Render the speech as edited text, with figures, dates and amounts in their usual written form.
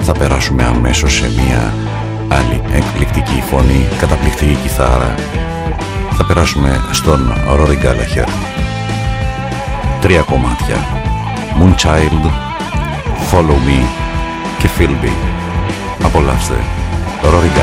θα περάσουμε αμέσως σε μια άλλη εκπληκτική φωνή, καταπληκτική κιθάρα. Θα περάσουμε στον Rory Gallagher. 3 κομμάτια: Moonchild, Follow Me και Philby. Απολαύστε Rory Gallagher.